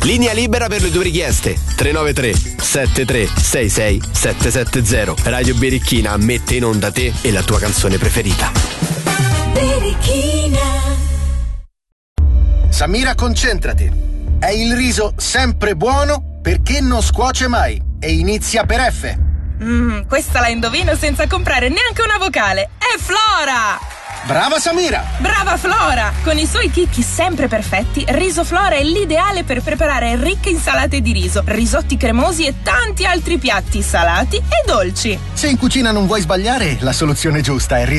Linea libera per le tue richieste. 393 7366 770. Radio Birichina mette in onda te e la tua canzone preferita. Birichina. Samira, concentrati. È il riso sempre buono perché non scuoce mai e inizia per F. Questa la indovino senza comprare neanche una vocale. È Flora! Brava Samira! Brava Flora! Con i suoi chicchi sempre perfetti, Riso Flora è l'ideale per preparare ricche insalate di riso, risotti cremosi e tanti altri piatti salati e dolci. Se in cucina non vuoi sbagliare, la soluzione giusta è riso